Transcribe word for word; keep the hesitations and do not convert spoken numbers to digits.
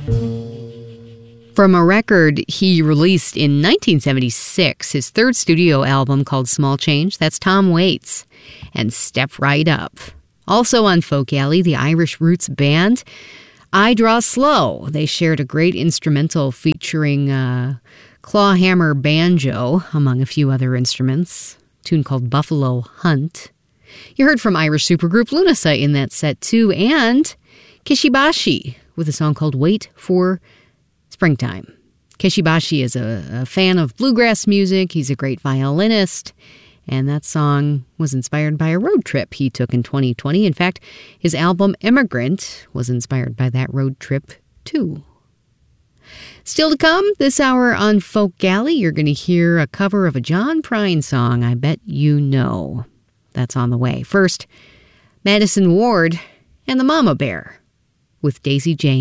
From a record he released in nineteen seventy-six, his third studio album called Small Change, that's Tom Waits and Step Right Up. Also on Folk Alley, the Irish Roots Band, I Draw Slow. They shared a great instrumental featuring uh, clawhammer banjo, among a few other instruments, a tune called Buffalo Hunt. You heard from Irish supergroup Lunasa in that set too, and Kishibashi with a song called Wait for Springtime. Kishibashi is a, a fan of bluegrass music. He's a great violinist. And that song was inspired by a road trip he took in twenty twenty. In fact, his album Immigrant was inspired by that road trip, too. Still to come, this hour on Folk Alley, you're going to hear a cover of a John Prine song, I Bet You Know. That's on the way. First, Madison Ward and the Mama Bear with Daisy Jane.